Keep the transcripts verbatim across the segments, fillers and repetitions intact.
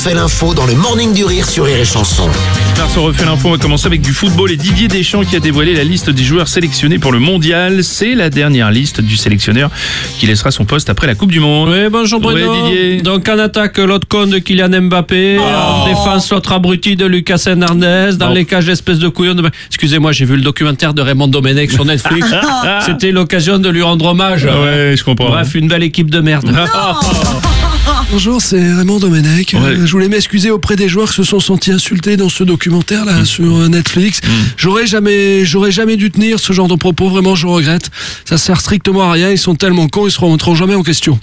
Fait l'info dans le Morning du Rire sur Rire et Chanson. Marceau refait l'info, on va commencer avec du football et Didier Deschamps qui a dévoilé la liste des joueurs sélectionnés pour le mondial. C'est la dernière liste du sélectionneur qui laissera son poste après la Coupe du Monde. Oui, bonjour Bruno. Ouais, Didier. Donc en attaque, l'autre con de Kylian Mbappé. Oh. En défense, l'autre abruti de Lucas Hernandez. Dans bon. les cages, l'espèce de couillon de... Excusez-moi, j'ai vu le documentaire de Raymond Domenech sur Netflix. C'était l'occasion de lui rendre hommage. Ouais, je comprends. Bref, une belle équipe de merde. Bonjour, c'est Raymond Domenech. Ouais. Euh, je voulais m'excuser auprès des joueurs qui se sont sentis insultés dans ce documentaire là mmh. sur Netflix. Mmh. J'aurais jamais, j'aurais jamais dû tenir ce genre de propos. Vraiment, je regrette. Ça sert strictement à rien. Ils sont tellement cons, ils se remettront jamais en question.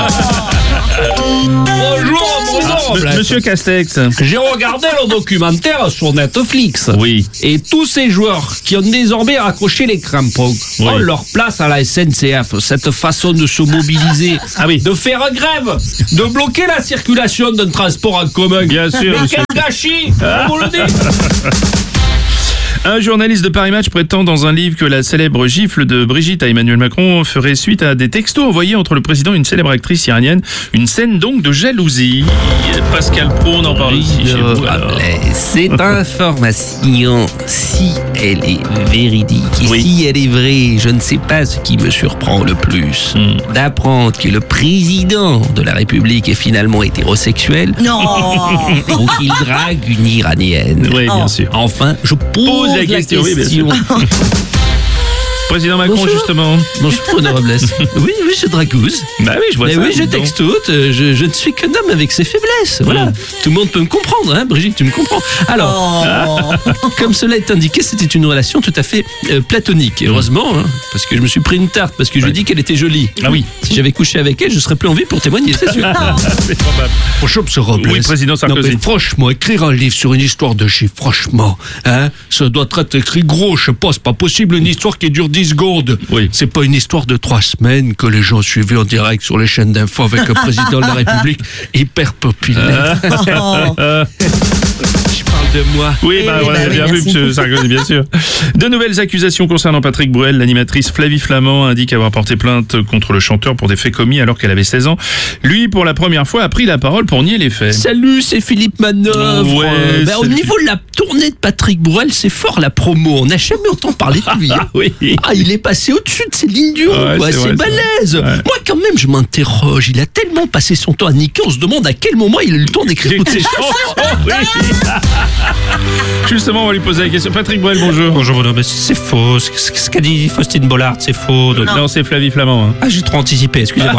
Bonjour, bonjour. M- Monsieur Castex. J'ai regardé le documentaire sur Netflix. Oui. Et tous ces joueurs qui ont désormais accroché les crampons Oui. ont leur place à la S N C F. Cette façon de se mobiliser, Ah oui. de faire grève, de bloquer la circulation d'un transport en commun. Bien sûr, Mais monsieur. quel gâchis, on vous le dit. Un journaliste de Paris Match prétend dans un livre que la célèbre gifle de Brigitte à Emmanuel Macron ferait suite à des textos envoyés entre le président et une célèbre actrice iranienne. Une scène donc de jalousie. Pascal Pro, on en parle aussi chez vous. alors. Cette information, si elle est véridique et Oui. si elle est vraie, je ne sais pas ce qui me surprend le plus. Hmm. D'apprendre que le président de la République est finalement hétérosexuel Non. ou qu'il drague une Iranienne. Oui, bien sûr. Enfin, je pose, la question, oui, bien sûr. Président Macron, Bonjour. justement. Bonjour, Bruno Robles. Oui, oui, je dragouse. Bah oui, je vois Mais ça. oui, je dis donc. textote. euh, Je, je ne suis qu'un homme avec ses faiblesses. Voilà. Mm. Tout le monde peut me comprendre, hein, Brigitte, tu me comprends. Alors, Oh. comme cela est indiqué, c'était une relation tout à fait euh, platonique. Et heureusement, hein, parce que je me suis pris une tarte, parce que je lui ai dit qu'elle était jolie. Ah oui. Si j'avais couché avec elle, je serais plus en vie pour témoigner, c'est sûr. C'est probable. Bonjour, M. Robles. Oui, président Sarkozy. Non, mais franchement, écrire un livre sur une histoire de chiffres, franchement, hein, ça doit être écrit gros, je sais pas, c'est pas possible une histoire qui dure dix secondes. Oui. C'est pas une histoire de trois semaines que les gens suivaient en direct sur les chaînes d'info avec un président de la République hyper populaire. Oh. Je parle de moi. Oui, bah, Eh voilà, bah oui, bien vu, merci. monsieur Sarkozy, bien sûr. De nouvelles accusations concernant Patrick Bruel. L'animatrice Flavie Flamand indique avoir porté plainte contre le chanteur pour des faits commis alors qu'elle avait seize ans. Lui, pour la première fois, a pris la parole pour nier les faits. Salut, c'est Philippe Manœuvre. Ouais, Euh, ben, au salut. niveau de la tournée de Patrick Bruel, c'est fort la promo. On n'a jamais autant parlé de lui. Ah oui. Ah, il est passé au-dessus de Céline Dion, Ouais, quoi. c'est C'est, vrai, c'est balèze. vrai. Ouais. Moi, quand même, je m'interroge. Il a tellement passé son temps à niquer, on se demande à quel moment il a eu le temps d'écrire toutes ces chansons. Oui. Justement, on va lui poser la question. Patrick Bruel, bonjour. Bonjour Bruno, mais c'est faux. Ce, ce- ce qu'a dit Faustine Bollard, c'est faux. Donc- Non, c'est Flavie Flamand. hein. Ah, j'ai trop anticipé, excusez-moi.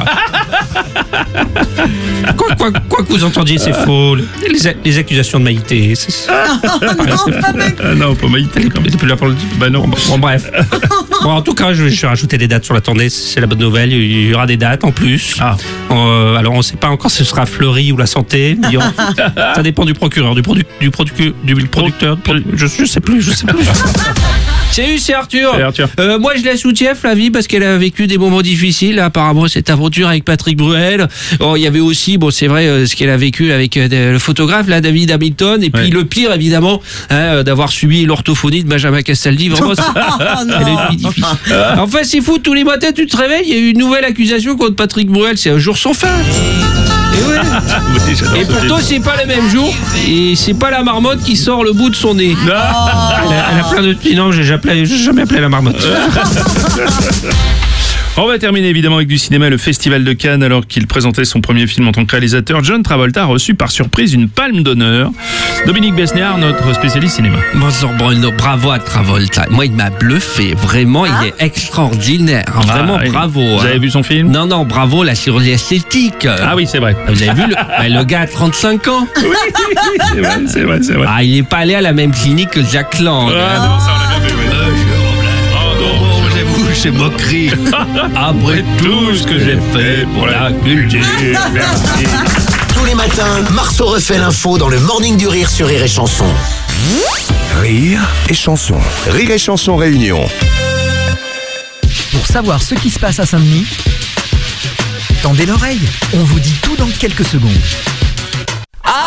quoi, quoi, quoi que vous entendiez, c'est faux. Les, a- les accusations de Maïté, c'est ça. Ah non, pas Maïté. quand même. T'es plus là pour le dire. Bah non. Bon, bref. Bon, en tout cas, je vais, je vais rajouter des dates sur la tournée. C'est la bonne nouvelle. Il y aura des dates en plus. Ah. Euh, alors, on ne sait pas encore si ce sera Fleury ou la santé. Il y aura- Ça dépend du procureur, du, produ- du, producu- du producteur. Je, je sais plus, je sais plus. Salut, c'est Arthur. Salut, Arthur. Euh, moi, je la soutiens, Flavie, parce qu'elle a vécu des moments difficiles. Apparemment, cette aventure avec Patrick Bruel. Oh, il y avait aussi, bon, c'est vrai, euh, ce qu'elle a vécu avec euh, le photographe, là, David Hamilton. Et puis, Ouais. le pire, évidemment, hein, euh, d'avoir subi l'orthophonie de Benjamin Castaldi. Vraiment, c'est- Oh non. elle a une vie difficile. Enfin, c'est fou, tous les matins, tu te réveilles, il y a eu une nouvelle accusation contre Patrick Bruel. C'est un jour sans fin. Et ouais. Oui, j'adore Et ce pourtant, film. c'est pas le même jour. Et c'est pas la marmotte qui sort le bout de son nez. Elle a, elle a plein de petits noms, j'ai jamais, j'ai jamais appelé la marmotte. On va terminer évidemment avec du cinéma, le Festival de Cannes. Alors qu'il présentait son premier film en tant que réalisateur, John Travolta a reçu par surprise une palme d'honneur. Dominique Besnéard, notre spécialiste cinéma. Bonjour Bruno, bravo à Travolta. Moi, il m'a bluffé. Vraiment, il est extraordinaire. Vraiment, Ah, oui. bravo. Vous hein. avez vu son film? Non, non, bravo, la chirurgie esthétique. Ah oui, c'est vrai. Vous avez vu le, bah, le gars a trente-cinq ans. C'est vrai, c'est vrai, c'est vrai. Ah, il est pas allé à la même clinique que Jack Lang. Ah, hein. non, ça, on l'a bien vu, oui. Oh, non. J'avoue, j'ai moquerie. Après tout ce que j'ai fait pour la culture. Merci. Tous les matins, Marceau refait l'info dans le Morning du Rire sur Rire et Chanson. Rire et chanson. Rire et chanson réunion. Pour savoir ce qui se passe à Saint-Denis, tendez l'oreille, on vous dit tout dans quelques secondes. Attention!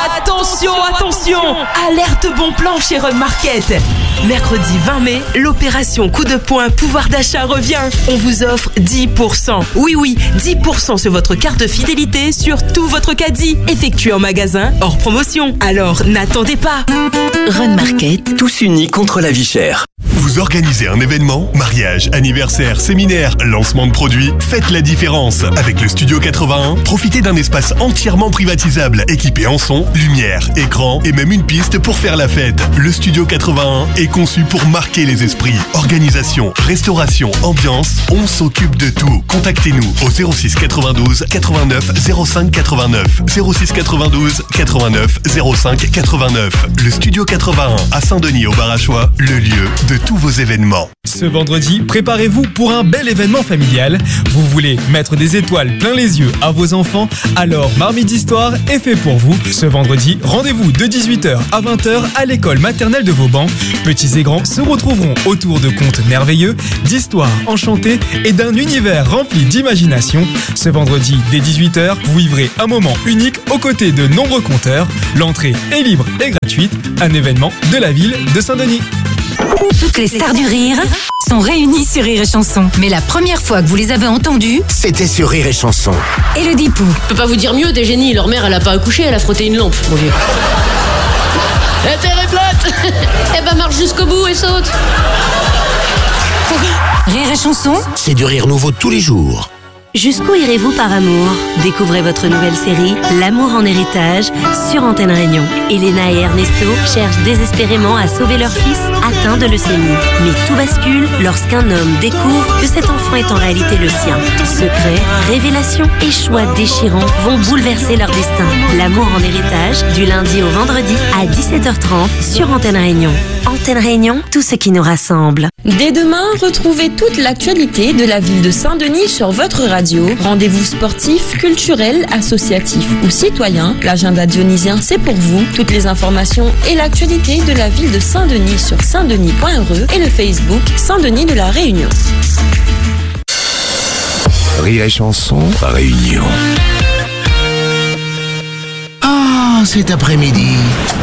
Attention, attention! Alerte bon plan chez Run Market. Mercredi vingt mai, l'opération coup de poing pouvoir d'achat revient. On vous offre dix pour cent. Oui, oui, dix pour cent sur votre carte fidélité sur tout votre caddie. Effectué en magasin, hors promotion. Alors, n'attendez pas. Run Market. Tous unis contre la vie chère. Vous organisez un événement, mariage, anniversaire, séminaire, lancement de produits, faites la différence. Avec le Studio quatre-vingt-un, profitez d'un espace entièrement privatisable, équipé en son, lumière, écran et même une piste pour faire la fête. Le Studio quatre-vingt-un est conçu pour marquer les esprits. Organisation, restauration, ambiance, on s'occupe de tout. Contactez-nous au zéro six quatre-vingt-douze quatre-vingt-neuf zéro cinq quatre-vingt-neuf. zéro six quatre-vingt-douze quatre-vingt-neuf zéro cinq quatre-vingt-neuf. Le Studio quatre-vingt-un à Saint-Denis au Barachois, le lieu de tous vos événements. Ce vendredi, préparez-vous pour un bel événement familial. Vous voulez mettre des étoiles plein les yeux à vos enfants? Alors Marmite d'Histoire est fait pour vous. Ce vendredi, rendez-vous de dix-huit heures à vingt heures à l'école maternelle de Vauban. Petits et grands se retrouveront autour de contes merveilleux, d'histoires enchantées et d'un univers rempli d'imagination. Ce vendredi, dès dix-huit heures, vous vivrez un moment unique aux côtés de nombreux conteurs. L'entrée est libre et gratuite. Un événement de la ville de Saint-Denis. Toutes les stars du rire sont réunies sur Rire et Chanson. Mais la première fois que vous les avez entendues, c'était sur Rire et Chanson. Élodie Pou. Je peux pas vous dire mieux, des génies. Leur mère, elle a pas accouché, elle a frotté une lampe, mon vieux. La terre est plate. Eh ben marche jusqu'au bout et saute. Rire et Chanson, c'est du rire nouveau tous les jours. Jusqu'où irez-vous par amour? Découvrez votre nouvelle série L'amour en héritage sur Antenne Réunion. Elena et Ernesto cherchent désespérément à sauver leur fils atteint de leucémie. Mais tout bascule lorsqu'un homme découvre que cet enfant est en réalité le sien. Secrets, révélations et choix déchirants vont bouleverser leur destin. L'amour en héritage du lundi au vendredi à dix-sept heures trente sur Antenne Réunion. Antenne Réunion, tout ce qui nous rassemble. Dès demain, retrouvez toute l'actualité de la ville de Saint-Denis sur votre radio. Rendez-vous sportif, culturel, associatif ou citoyen. L'agenda dionysien, c'est pour vous. Toutes les informations et l'actualité de la ville de Saint-Denis sur saint denis point r e et le Facebook Saint-Denis de la Réunion. Rire et Chanson, Réunion. Ah, cet après-midi,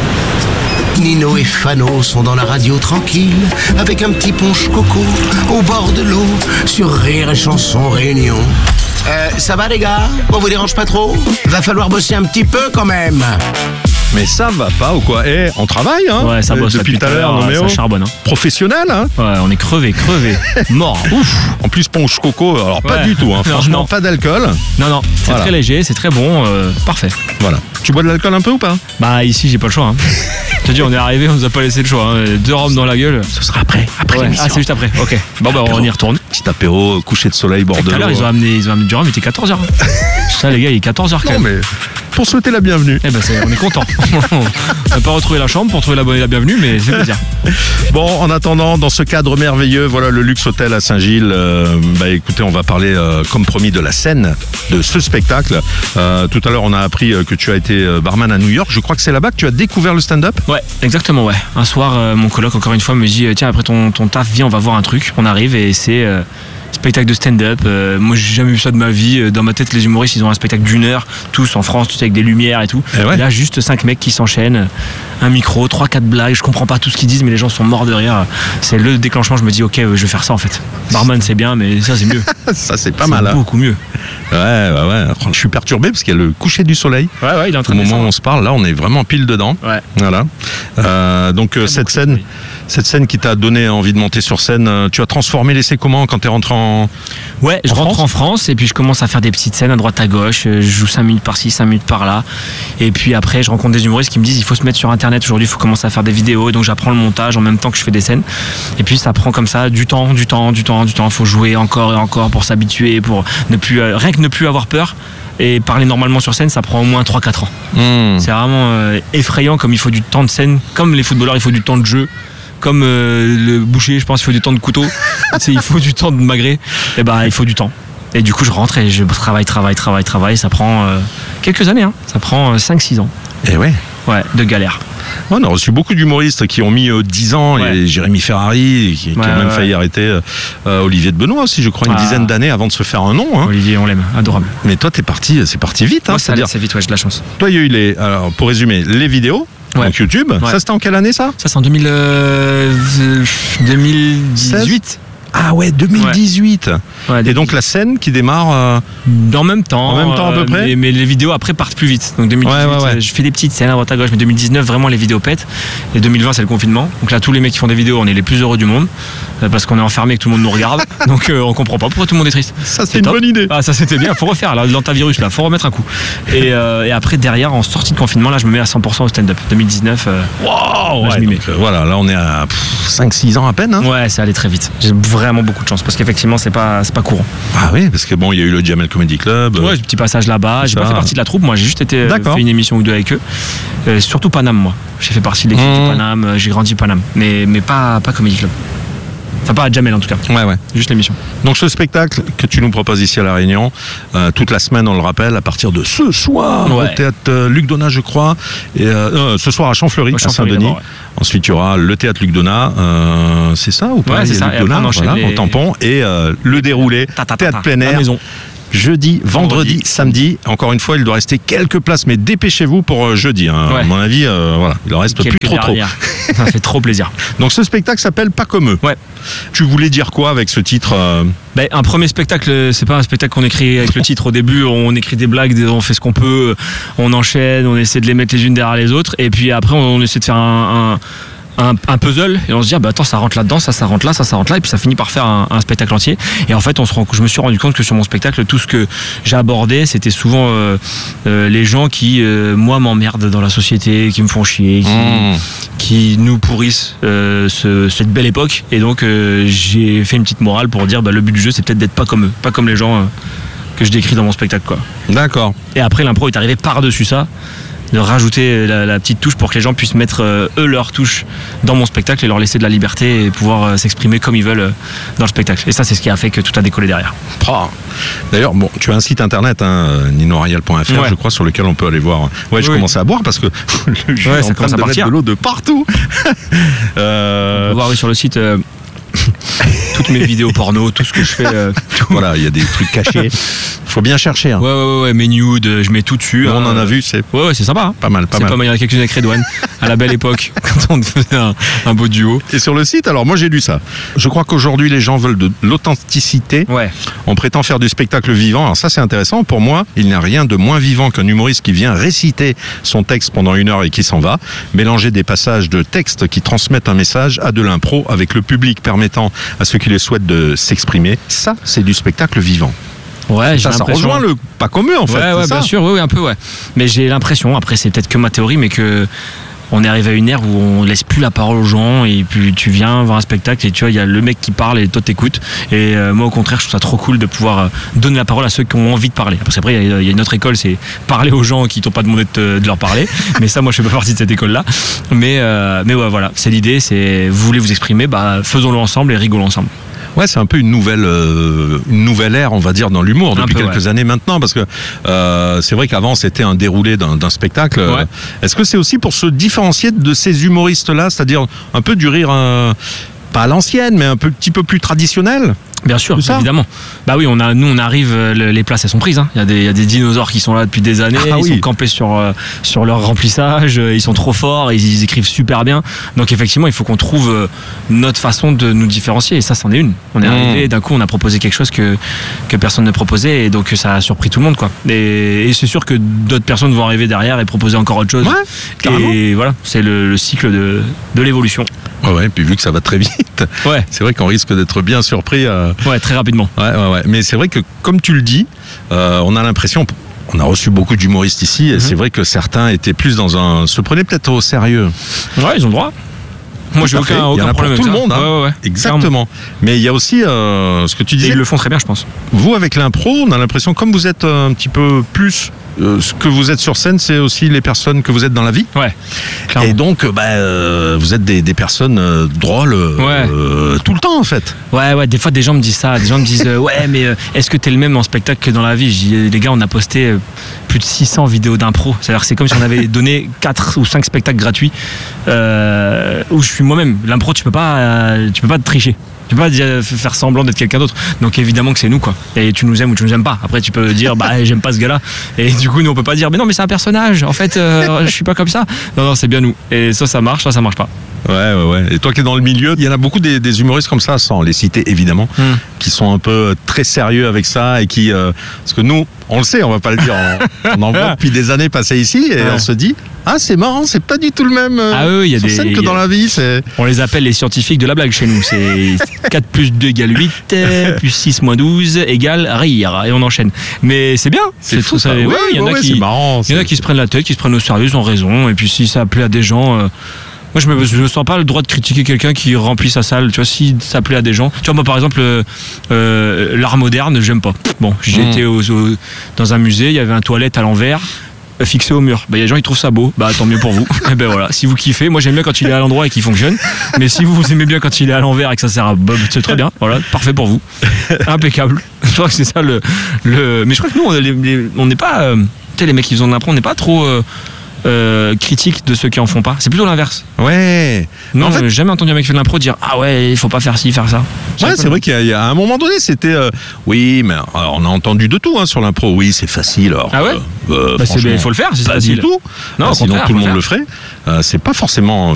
Nino et Fano sont dans la radio tranquille, avec un petit punch coco au bord de l'eau, sur Rire et Chanson Réunion. Euh, ça va les gars? On vous dérange pas trop? Va falloir bosser un petit peu quand même. Mais ça va pas ou quoi? Eh, on travaille, hein? Ouais, ça bosse depuis tout à l'heure, non mais ça oh. charbonne. Hein. Professionnel, hein? Ouais, on est crevé, crevé, mort. Ouf. En plus, punch coco, alors pas ouais. du tout, hein. Franchement, non, non. pas d'alcool. Non, non, c'est voilà. Très léger, c'est très bon, euh, parfait. Voilà. Tu bois de l'alcool un peu ou pas? Bah ici, j'ai pas le choix. Hein. Je te dis, on est arrivé, on nous a pas laissé le choix. Hein. Deux rhums dans la gueule. Ce sera après, après ouais. l'émission. Ah, c'est juste après. Ok. Bon bah on y retourne. Petit apéro, coucher de soleil, bord de l'eau. Tout à l'heure, ils ont amené, ils ont amené du rhum, il était quatorze heures. Ça, les gars, il est quatorze heures quand non, même. mais pour souhaiter la bienvenue. Eh ben, c'est, on est content. On n'a pas retrouvé la chambre pour trouver la bonne et la bienvenue, mais c'est plaisir. Bon, en attendant, dans ce cadre merveilleux, voilà le Luxe Hôtel à Saint-Gilles. Euh, bah écoutez, on va parler, euh, comme promis, de la scène de ce spectacle. Euh, tout à l'heure, on a appris que tu as été barman à New York. Je crois que c'est là-bas que tu as découvert le stand-up. Ouais, exactement, ouais. Un soir, euh, mon coloc, encore une fois, me dit tiens, après ton, ton taf, viens, on va voir un truc. On arrive et c'est euh, spectacle de stand-up. Euh, moi, j'ai jamais vu ça de ma vie. Dans ma tête, les humoristes, ils ont un spectacle d'une heure, tous en France, tu sais, avec des lumières et tout. Et, ouais. et là, juste cinq mecs qui s'enchaînent, un micro, trois, quatre blagues. Je comprends pas tout ce qu'ils disent, mais les gens sont morts de rire. C'est le déclenchement. Je me dis, ok, je vais faire ça en fait. Barman, c'est bien, mais ça, c'est mieux. Ça, c'est pas c'est mal. Beaucoup hein. mieux. Ouais, ouais, ouais. Je suis perturbé parce qu'il y a le coucher du soleil. Ouais, ouais, il est en train Au de moment descendre. où on se parle, là, on est vraiment pile dedans. Ouais. Voilà. Euh, donc euh, cette scène, oui. cette scène qui t'a donné envie de monter sur scène, euh, tu as transformé l'essai comment quand t'es rentré en Ouais, je en rentre France en France et puis je commence à faire des petites scènes à droite à gauche. Je joue cinq minutes par-ci, cinq minutes par-là. Et puis après, je rencontre des humoristes qui me disent il faut se mettre sur Internet aujourd'hui, il faut commencer à faire des vidéos. Et donc j'apprends le montage en même temps que je fais des scènes. Et puis ça prend comme ça du temps, du temps, du temps, du temps. Il faut jouer encore et encore pour s'habituer, pour ne plus, euh, rien que ne plus avoir peur. Et parler normalement sur scène, ça prend au moins trois quatre ans. Mmh. C'est vraiment euh, effrayant comme il faut du temps de scène. Comme les footballeurs, il faut du temps de jeu. Comme euh, le boucher, je pense, il faut du temps de couteau. Il faut du temps de magret. Et ben, il faut du temps. Et du coup, je rentre et je travaille, travaille, travaille, travaille. Ça prend euh, quelques années. Hein. Ça prend euh, cinq six ans. Et ouais. Ouais, de galère. On a reçu beaucoup d'humoristes qui ont mis euh, dix ans. Ouais. Il y a Jérémy Ferrari qui, qui Ouais, a même ouais. failli arrêter. Euh, Olivier de Benoît aussi, je crois, une Ah. dizaine d'années avant de se faire un nom. Hein. Olivier, on l'aime, adorable. Mais toi, t'es parti, c'est parti vite. Hein, Moi, ça allait c'est-à-dire, assez vite, ouais, j'ai de la chance. toi, il y a eu les. Alors, pour résumer, les vidéos. Ouais. Donc YouTube. Ouais. Ça, c'était en quelle année ça? Ça, c'est en deux mille, euh, deux mille dix-huit. Ah ouais, deux mille dix-huit. Ouais, Et donc la scène qui démarre euh, en même temps. En même temps à peu euh, près. Mais, mais les vidéos après partent plus vite. Donc deux mille dix-huit, Ouais, ouais, ouais. euh, je fais des petites scènes à droite à gauche, mais deux mille dix-neuf, vraiment les vidéos pètent. Et deux mille vingt, c'est le confinement. Donc là, tous les mecs qui font des vidéos, on est les plus heureux du monde. euh, Parce qu'on est enfermé et que tout le monde nous regarde. Donc euh, on comprend pas pourquoi tout le monde est triste. Ça, c'est une top. bonne idée. Ah, ça, c'était bien. Faut refaire. Là, l'antavirus, là, faut remettre un coup. Et, euh, et après, derrière, en sortie de confinement, là, je me mets à cent pour cent au stand-up. deux mille dix-neuf. Euh, Wow, là, je ouais, m'y mets. donc, euh, voilà, là on est à cinq six ans à peine. Hein. Ouais, ça allait très vite. J'ai vraiment beaucoup de chance parce qu'effectivement, c'est pas, c'est pas courant. Ah oui, parce que bon, il y a eu le Jamel Comedy Club. Ouais, j'ai un petit passage là-bas. J'ai ça. pas fait partie de la troupe, moi. J'ai juste été euh, D'accord. fait une émission ou deux avec eux. Euh, surtout Paname, moi. J'ai fait partie de l'équipe Mmh. du Paname. euh, J'ai grandi Paname, mais mais pas pas Comedy Club. Enfin, pas à Jamel en tout cas. Ouais, ouais. Juste l'émission. Donc ce spectacle que tu nous proposes ici à La Réunion, euh, toute la semaine, on le rappelle, à partir de ce soir, Ouais. au théâtre euh, Luc Donat, je crois, et euh, euh, ce soir à Champfleury, Au à Champfleury Saint-Denis. d'abord, ouais. Ensuite, il y aura le théâtre Luc Donat, euh, c'est ça ou pas? Ouais, c'est Il y a ça. Luc Et après, Donat, on enchaîne voilà, les- au tampon, et euh, le déroulé, Ta, ta, ta, théâtre ta. plein La air. maison. Jeudi, vendredi, samedi. Encore une fois, il doit rester quelques places, mais dépêchez-vous pour euh, jeudi. Hein. Ouais. À mon avis, euh, voilà, il en reste Quelques plus trop trop. derrière. Ça fait trop plaisir. Donc ce spectacle s'appelle Pas comme eux. Ouais. Tu voulais dire quoi avec ce titre euh, Ben, un premier spectacle, c'est pas un spectacle qu'on écrit avec le titre au début. On écrit des blagues, on fait ce qu'on peut, on enchaîne, on essaie de les mettre les unes derrière les autres, et puis après on essaie de faire un, un Un, un puzzle et on se dit ah bah attends, ça rentre là-dedans, ça ça rentre là, ça ça rentre là, et puis ça finit par faire un, un spectacle entier. Et en fait on se rend, je me suis rendu compte que sur mon spectacle, tout ce que j'ai abordé, c'était souvent euh, euh, les gens qui euh, moi m'emmerdent dans la société, qui me font chier, qui, Mmh. qui nous pourrissent euh, ce- cette belle époque. Et donc euh, j'ai fait une petite morale pour dire bah le but du jeu, c'est peut-être d'être pas comme eux, pas comme les gens euh, que je décris dans mon spectacle, quoi. D'accord. Et après l'impro est arrivé par-dessus ça, de rajouter la, la petite touche pour que les gens puissent mettre euh, eux leur touche dans mon spectacle et leur laisser de la liberté et pouvoir euh, s'exprimer comme ils veulent euh, dans le spectacle. Et ça, c'est ce qui a fait que tout a décollé derrière. Oh. D'ailleurs, bon, tu as un site internet, hein, ninoarial point F R, Ouais. je crois, sur lequel on peut aller voir. Ouais, je Oui. commençais à boire parce que le jus Ouais, est ça en train commence à de partir. mettre de l'eau de partout. Euh, On peut voir oui, sur le site euh, toutes mes vidéos porno, tout ce que je fais. euh, tout. Voilà, il y a des trucs cachés. Faut bien chercher. Hein. Ouais, ouais, ouais, ouais, mes nudes, euh, je mets tout dessus. Nous, on hein. en a vu, c'est Ouais, ouais, c'est sympa. Hein. pas mal, pas C'est mal. pas mal. Il y en a quelques-unes avec Redouane, à la belle époque, quand on faisait un, un beau duo. Et sur le site, alors moi j'ai lu ça. Je crois qu'aujourd'hui les gens veulent de l'authenticité. Ouais. On prétend faire du spectacle vivant. Alors ça c'est intéressant. Pour moi, il n'y a rien de moins vivant qu'un humoriste qui vient réciter son texte pendant une heure et qui s'en va. Mélanger des passages de texte qui transmettent un message à de l'impro avec le public permettant à ceux qui le souhaitent de s'exprimer. Ça, c'est du spectacle vivant. Ouais, j'ai Ça, ça l'impression. rejoint le pas commun en fait. Ouais, ouais, c'est bien ça sûr, oui, oui, un peu, ouais. Mais j'ai l'impression, après, c'est peut-être que ma théorie, mais que on est arrivé à une ère où on laisse plus la parole aux gens et puis tu viens voir un spectacle et tu vois, il y a le mec qui parle et toi t'écoutes. Et euh, moi, au contraire, je trouve ça trop cool de pouvoir euh, donner la parole à ceux qui ont envie de parler. Parce qu'après, il y, a- il y a une autre école, c'est parler aux gens qui t'ont pas demandé de, te- de leur parler. Mais ça, moi, je fais pas partie de cette école-là. Mais, euh, mais ouais, voilà, c'est l'idée, c'est vous voulez vous exprimer, bah faisons-le ensemble et rigolons ensemble. Ouais, c'est un peu une nouvelle, euh, une nouvelle ère, on va dire, dans l'humour Un depuis peu, quelques ouais. années maintenant, parce que euh, c'est vrai qu'avant c'était un déroulé d'un d'un spectacle. Ouais. Est-ce que c'est aussi pour se différencier de ces humoristes-là, c'est-à-dire un peu du rire, euh, pas à l'ancienne, mais un peu, petit peu plus traditionnel? Bien sûr, C'est ça évidemment. Bah oui, on a, nous on arrive, euh, le- les places elles sont prises. Hein. Il y a des, il y a des dinosaures qui sont là depuis des années. Ah ils oui. sont campés sur euh, sur leur remplissage. euh, Ils sont trop forts. Ils, ils écrivent super bien. Donc effectivement, il faut qu'on trouve euh, notre façon de nous différencier. Et ça, c'en est une. On est Mmh. arrivé. D'un coup, on a proposé quelque chose que que personne ne proposait. Et donc ça a surpris tout le monde, quoi. Et, et c'est sûr que d'autres personnes vont arriver derrière et proposer encore autre chose. Ouais, carrément. et voilà, c'est le, le cycle de de l'évolution. Ouais, ouais, puis vu que ça va très vite, Ouais, c'est vrai qu'on risque d'être bien surpris. euh, ouais, très rapidement. Ouais, ouais, ouais. Mais c'est vrai que, comme tu le dis, euh, on a l'impression. On a reçu beaucoup d'humoristes ici, et Mhm. c'est vrai que certains étaient plus dans un. se prenaient peut-être au sérieux. Ouais, ils ont le droit. Moi, j'ai Tout à fait. aucun, Il y en aucun a pour problème tout avec le ça. monde, hein. Ouais, ouais, ouais. Exactement. Mais il y a aussi euh, ce que tu Et disais. ils le font très bien, je pense. Vous, avec l'impro, on a l'impression, comme vous êtes euh, un petit peu plus euh, ce que vous êtes sur scène, c'est aussi les personnes que vous êtes dans la vie. Ouais. Et donc, bah, euh, vous êtes des, des personnes euh, drôles euh, Ouais. tout le temps, en fait. Ouais, ouais, des fois des gens me disent ça, des gens me disent euh, ouais, mais euh, est-ce que t'es le même en spectacle que dans la vie? Je dis, les gars, on a posté euh, plus de six cents vidéos d'impro. C'est-à-dire que c'est comme si on avait donné quatre ou cinq spectacles gratuits euh, où je suis moi-même. L'impro, tu peux pas, euh, tu peux pas te tricher. Tu peux pas dire, faire semblant d'être quelqu'un d'autre. Donc évidemment que c'est nous, quoi. Et tu nous aimes ou tu nous aimes pas. Après tu peux dire bah j'aime pas ce gars-là. Et du coup nous on peut pas dire mais non mais c'est un personnage. En fait euh, je suis pas comme ça. Non non c'est bien nous. Et ça ça marche, ça ça marche pas. Ouais, ouais, ouais. Et toi qui es dans le milieu, il y en a beaucoup des, des humoristes comme ça, sans les citer évidemment, Hmm. qui sont un peu très sérieux avec ça et qui, euh, parce que nous, on le sait, on va pas le dire, on, on en voit depuis des années passer ici et Ouais. on se dit, ah c'est marrant, c'est pas du tout le même euh, Ah oui, il y a sur des- scène que il y a- dans la vie. C'est... On les appelle les scientifiques de la blague chez nous. C'est quatre plus deux égale huit, euh, plus six moins douze égale rire. Et on enchaîne. Mais c'est bien. C'est fou, tout ça. Ouais, Ouais, il y en ouais, a ouais, qui, c'est marrant, il y en a c'est- qui se prennent la tête, qui se prennent au sérieux, ils ont raison. Et puis si ça plaît à des gens. euh, Moi, je me, je me sens pas le droit de critiquer quelqu'un qui remplit sa salle. Tu vois, si ça plaît à des gens. Tu vois, moi, par exemple, euh, euh, l'art moderne, j'aime pas. Bon, j'ai Mm. été au- au- dans un musée, il y avait un toilette à l'envers. euh, Fixé au mur. Bah, il y a des gens qui trouvent ça beau. Bah, tant mieux pour vous. Et ben voilà. Si vous kiffez, moi j'aime bien quand il est à l'endroit et qu'il fonctionne. Mais si vous aimez bien quand il est à l'envers et que ça sert à Bob, c'est très bien. Voilà, parfait pour vous. Impeccable. Je crois que c'est ça le, le. Mais je crois que nous, on les- les- on n'est pas. euh, Tu sais, les mecs qui font de l'impro, on n'est pas trop. Euh, euh, critique de ceux qui en font pas. C'est plutôt l'inverse. Ouais. Non, En fait- j'ai jamais entendu un mec qui fait de l'impro dire ah ouais, il faut pas faire ci, faire ça. Ouais, c'est vrai qu'il y a- il y a un moment donné, c'était euh, oui, mais alors, on a entendu de tout hein, sur l'impro. Oui, c'est facile. Alors, Ah ouais euh, Bah, c'est- franchement, il faut le faire, si c'est pas facile. du tout. Non, Euh, au sinon contraire, tout le faut monde le le ferait. Euh, c'est pas forcément